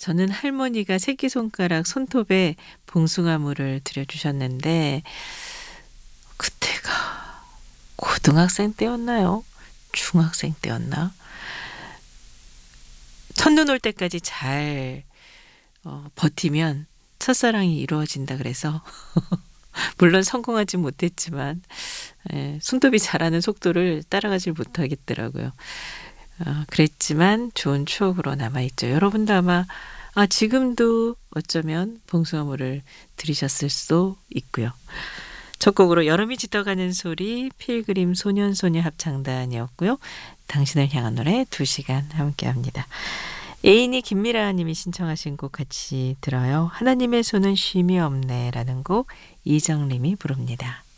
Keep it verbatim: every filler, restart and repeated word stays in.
저는 할머니가 새끼손가락 손톱에 봉숭아물을 들여주셨는데 그때가 고등학생 때였나요? 중학생 때였나? 첫눈 올 때까지 잘 어, 버티면 첫사랑이 이루어진다 그래서 물론 성공하지 못했지만 예, 손톱이 자라는 속도를 따라가질 못하겠더라고요. 어, 그랬지만 좋은 추억으로 남아있죠. 여러분도 아마 아, 지금도 어쩌면 봉숭아물을 들이셨을 수도 있고요. 첫 곡으로 여름이 짙어가는 소리 필그림 소년소녀 합창단이었고요. 당신을 향한 노래 두 시간 함께합니다. 애인이 김미라 님이 신청하신 곡 같이 들어요. 하나님의 손은 쉼이 없네 라는 곡 이정림이 부릅니다.